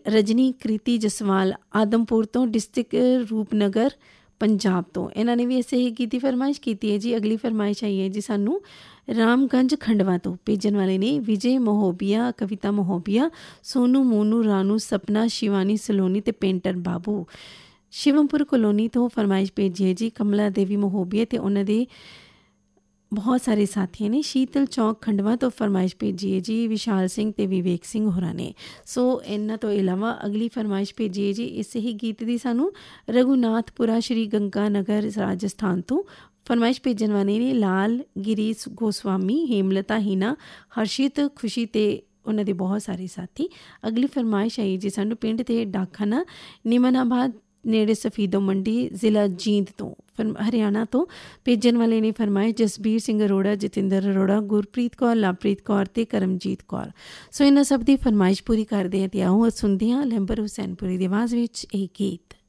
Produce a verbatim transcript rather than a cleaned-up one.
ਰਜਨੀ ਕ੍ਰਿਤੀ ਜਸਵਾਲ ਆਦਮਪੁਰ ਤੋਂ, ਡਿਸਟ੍ਰਿਕਟ ਰੂਪਨਗਰ ਪੰਜਾਬ ਤੋਂ, ਇਹਨਾਂ ਨੇ ਵੀ ਇਸੇ ਹੀ ਕੀਤੀ ਫਰਮਾਇਸ਼ ਕੀਤੀ ਹੈ ਜੀ। ਅਗਲੀ ਫਰਮਾਇਸ਼ ਆਈ ਹੈ ਜੀ ਸਾਨੂੰ ਰਾਮਗੰਜ ਖੰਡਵਾ ਤੋਂ, ਭੇਜਣ ਵਾਲੇ ਨੇ ਵਿਜੇ ਮਹੋਬੀਆ, ਕਵਿਤਾ ਮਹੋਬੀਆ, ਸੋਨੂ ਮੋਨੂ, ਰਾਨੂ, ਸਪਨਾ, ਸ਼ਿਵਾਨੀ ਸਲੋਨੀ ਅਤੇ ਪੇਂਟਰ ਬਾਬੂ। ਸ਼ਿਵਮਪੁਰ ਕਲੋਨੀ ਤੋਂ ਫਰਮਾਇਸ਼ ਭੇਜੀ ਹੈ ਜੀ ਕਮਲਾ ਦੇਵੀ ਮਹੋਬੀਆ ਅਤੇ ਉਹਨਾਂ ਦੇ ਬਹੁਤ ਸਾਰੇ ਸਾਥੀਆਂ ਨੇ। ਸ਼ੀਤਲ ਚੌਕ ਖੰਡਵਾ ਤੋਂ ਫਰਮਾਇਸ਼ ਭੇਜੀ ਹੈ ਜੀ ਵਿਸ਼ਾਲ ਸਿੰਘ ਅਤੇ ਵਿਵੇਕ ਸਿੰਘ ਹੋਰਾਂ ਨੇ। ਸੋ ਇਹਨਾਂ ਤੋਂ ਇਲਾਵਾ ਅਗਲੀ ਫਰਮਾਇਸ਼ ਭੇਜੀ ਹੈ ਜੀ ਇਸੇ ਹੀ ਗੀਤ ਦੀ ਸਾਨੂੰ ਰਘੁਨਾਥਪੁਰਾ ਸ਼੍ਰੀ ਗੰਗਾ ਨਗਰ ਰਾਜਸਥਾਨ ਤੋਂ। ਫਰਮਾਇਸ਼ ਭੇਜਣ ਵਾਲੇ ਨੇ ਲਾਲ ਗਿਰੀਸ਼ ਗੋਸਵਾਮੀ, ਹੇਮਲਤਾ, ਹੀਨਾ, ਹਰਸ਼ਿਤ, ਖੁਸ਼ੀ ਅਤੇ ਉਹਨਾਂ ਦੇ ਬਹੁਤ ਸਾਰੇ ਸਾਥੀ। ਅਗਲੀ ਫਰਮਾਇਸ਼ ਆਈ ਜੀ ਸਾਨੂੰ ਪਿੰਡ ਅਤੇ ਡਾਕਖਾਨਾ ਨਿਮਨਾਬਾਦ ਨੇੜੇ ਸਫੀਦੋ ਮੰਡੀ, ਜ਼ਿਲ੍ਹਾ ਜੀਂਦ ਤੋਂ, ਫਰ ਹਰਿਆਣਾ ਤੋਂ। ਭੇਜਣ ਵਾਲੇ ਨੇ ਫਰਮਾਇਸ਼ ਜਸਬੀਰ ਸਿੰਘ ਅਰੋੜਾ, ਜਤਿੰਦਰ ਅਰੋੜਾ, ਗੁਰਪ੍ਰੀਤ ਕੌਰ, ਲਵਪ੍ਰੀਤ ਕੌਰ ਅਤੇ ਕਰਮਜੀਤ ਕੌਰ। ਸੋ ਇਹਨਾਂ ਸਭ ਦੀ ਫਰਮਾਇਸ਼ ਪੂਰੀ ਕਰਦੇ ਹਾਂ ਅਤੇ ਆਓ ਸੁਣਦੇ ਹਾਂ ਲੈਂਬਰ ਹੁਸੈਨਪੁਰੀ ਦੀ ਆਵਾਜ਼ ਵਿੱਚ ਇਹ ਗੀਤ।